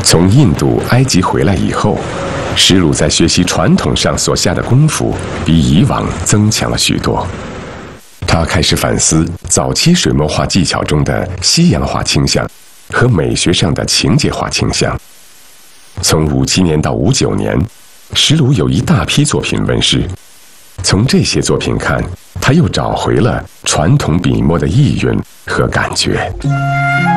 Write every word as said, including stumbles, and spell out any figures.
从印度、埃及回来以后，石鲁在学习传统上所下的功夫比以往增强了许多。他开始反思早期水墨画技巧中的西洋画倾向和美学上的情节化倾向。从五七年到五九年，石鲁有一大批作品问世。从这些作品看，他又找回了传统笔墨的意蕴和感觉。